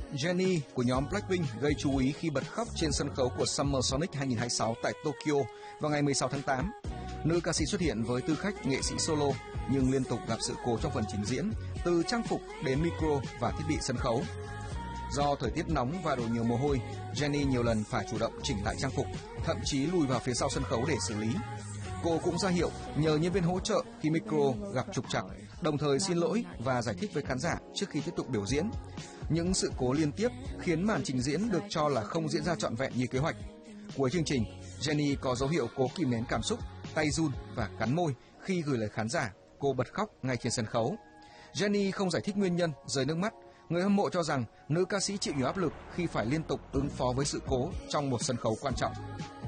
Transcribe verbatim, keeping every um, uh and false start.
Jennie của nhóm Blackpink gây chú ý khi bật khóc trên sân khấu của Summer Sonic hai không hai sáu tại Tokyo vào ngày mười sáu tháng tám. Nữ ca sĩ xuất hiện với tư cách nghệ sĩ solo nhưng liên tục gặp sự cố trong phần trình diễn, từ trang phục đến micro và thiết bị sân khấu. Do thời tiết nóng và đổ nhiều mồ hôi, Jennie nhiều lần phải chủ động chỉnh lại trang phục, thậm chí lùi vào phía sau sân khấu để xử lý. Cô cũng ra hiệu nhờ nhân viên hỗ trợ khi micro gặp trục trặc, đồng thời xin lỗi và giải thích với khán giả trước khi tiếp tục biểu diễn. Những sự cố liên tiếp khiến màn trình diễn được cho là không diễn ra trọn vẹn như kế hoạch. Cuối chương trình, Jennie có dấu hiệu cố kìm nén cảm xúc, tay run và cắn môi khi gửi lời khán giả. Cô bật khóc ngay trên sân khấu. Jennie không giải thích nguyên nhân, rơi nước mắt. Người hâm mộ cho rằng nữ ca sĩ chịu nhiều áp lực khi phải liên tục ứng phó với sự cố trong một sân khấu quan trọng.